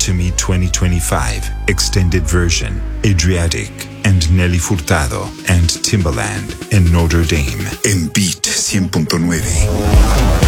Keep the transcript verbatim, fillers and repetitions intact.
Me twenty twenty-five Extended Version, Adriatic, and Nelly Furtado and Timbaland en Notre Dame. En Beat cien punto nueve.